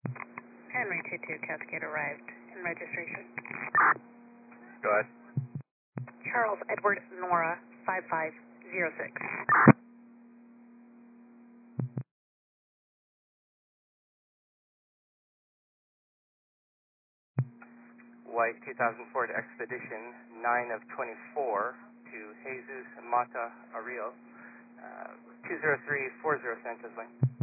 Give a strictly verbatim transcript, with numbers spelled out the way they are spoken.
Henry two two, Cascade arrived in registration. Go ahead. Charles Edward Nora, five five zero six. White two thousand Ford Expedition, nine of twenty-four to Jesus Mata Ariel, uh, two zero three four zero Santos Lane.